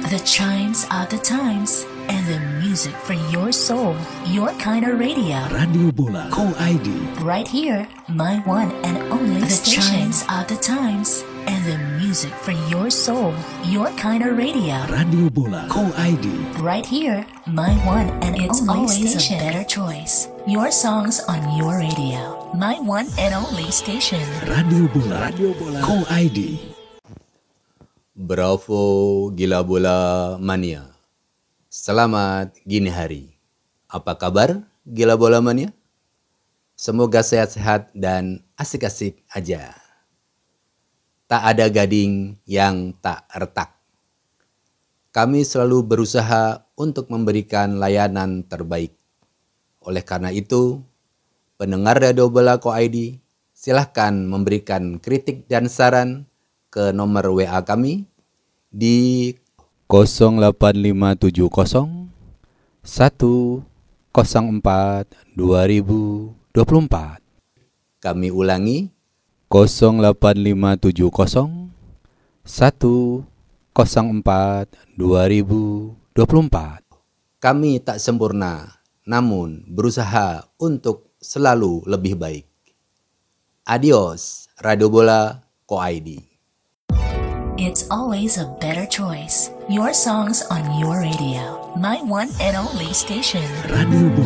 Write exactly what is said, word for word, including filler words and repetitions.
The chimes of the times and the music for your soul. Your kind of radio. Radio Bola Co I D. Right here, my one and only the station. The chimes of the times and the music for your soul. Your kind of radio. Radio Bola Co I D. Right here, my one and it's only station. A better choice. Your songs on your radio. My one and only station. Radio Bola Radio Bola Co I D. Bravo Gila Bola Mania. Selamat gini hari. Apa kabar Gila Bola Mania? Semoga sehat-sehat dan asik-asik aja. Tak ada gading yang tak retak. Kami selalu berusaha untuk memberikan layanan terbaik. Oleh karena itu, pendengar Radio Bola Co I D, silahkan memberikan kritik dan saran ke nomor W A kami di nol delapan lima tujuh nol satu nol empat dua ribu dua puluh empat. Kami ulangi nol delapan lima tujuh nol satu nol empat dua ribu dua puluh empat. Kami tak sempurna, namun berusaha untuk selalu lebih baik. Adios, Radio Bola Co I D. It's always a better choice. Your songs on your radio. My one and only station. Radio Bola